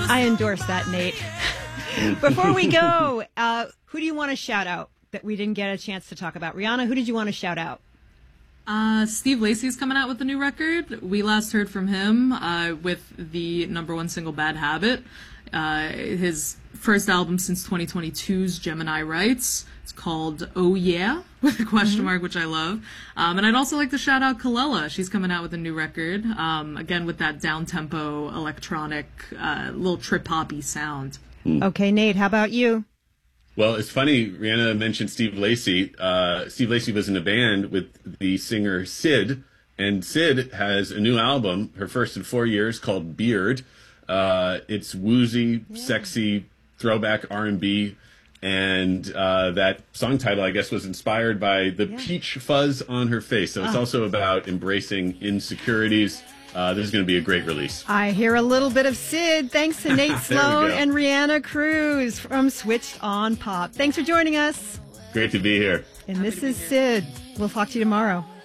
I endorse that, Nate. Before we go, who do you want to shout out that we didn't get a chance to talk about? Rihanna, who did you want to shout out? Steve Lacy's coming out with a new record. We last heard from him with the #1 single Bad Habit. His first album since 2022's Gemini Rights. It's called Oh Yeah, with a question mark, which I love. And I'd also like to shout out Kalela. She's coming out with a new record, again with that down-tempo, electronic, little trip-hoppy sound. Okay, Nate, how about you? Well, it's funny, Rihanna mentioned Steve Lacy. Steve Lacy was in a band with the singer Syd, and Syd has a new album, her first in 4 years, called Beard. It's woozy, sexy, throwback R&B, and that song title, I guess, was inspired by the peach fuzz on her face. So it's also about embracing insecurities. This is going to be a great release. I hear a little bit of Syd. Thanks to Nate Sloan and Rihanna Cruz from Switched on Pop. Thanks for joining us. Great to be here. And this is Syd. We'll talk to you tomorrow.